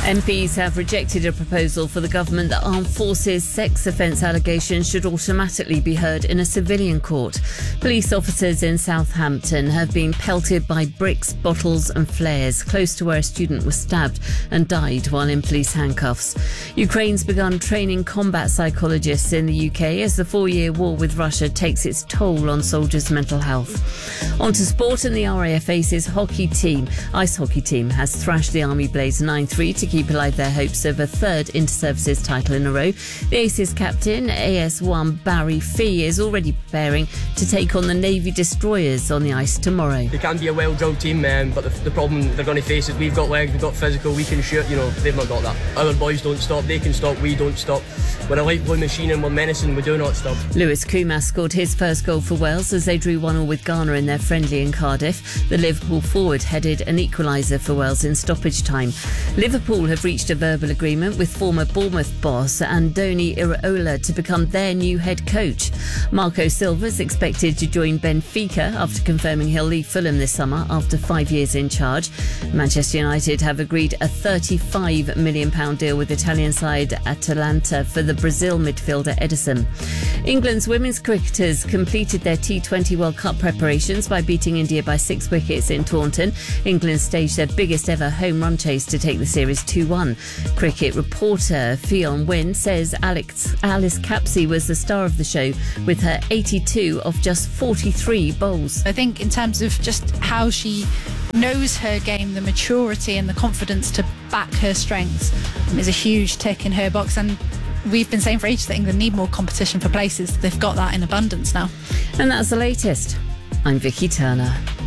MPs have rejected a proposal for the government that armed forces sex offence allegations should automatically be heard in a civilian court. Police officers in Southampton have been pelted by bricks, bottles and flares close to where a student was stabbed and died while in police handcuffs. Ukraine's begun training combat psychologists in the UK as the 4-year war with Russia takes its toll on soldiers' mental health. On to sport, and the RAF Aces ice hockey team has thrashed the Army Blades 9-3 to keep alive their hopes of a third inter-services title in a row. The Aces captain, AS1 Barry Fee, is already preparing to take on the Navy destroyers on the ice tomorrow. They can be a well-drilled team, but the problem they're going to face is we've got legs, we've got physical, we can shoot, they've not got that. Our boys don't stop, they can stop, we don't stop. We're a light blue machine and we're menacing, we do not stop. Lewis Kumas scored his first goal for Wales as they drew 1-1 with Ghana in their friendly in Cardiff. The Liverpool forward headed an equaliser for Wales in stoppage time. Liverpool have reached a verbal agreement with former Bournemouth boss Andoni Iraola to become their new head coach. Marco Silva is expected to join Benfica after confirming he'll leave Fulham this summer after 5 years in charge. Manchester United have agreed a £35 million deal with Italian side Atalanta for the Brazil midfielder Edison. England's women's cricketers completed their T20 World Cup preparations by beating India by 6 wickets in Taunton. England staged their biggest ever home run chase to take the series 2-1. Cricket reporter Fionn Wynne says Alice Capsey was the star of the show with her 82 of just 43 bowls. I think in terms of just how she knows her game, the maturity and the confidence to back her strengths is a huge tick in her box, and we've been saying for ages that England need more competition for places. They've got that in abundance now. And that's the latest. I'm Vicky Turner.